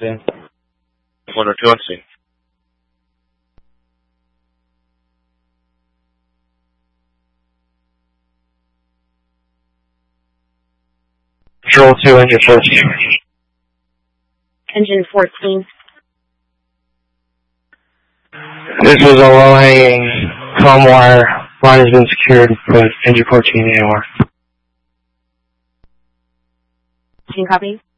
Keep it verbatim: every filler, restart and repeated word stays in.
scene. One or two on scene. Control two, engine fourteen. Engine fourteen. This was a low-hanging comm wire. Line has been secured, but engine fourteen A O R. Can you copy?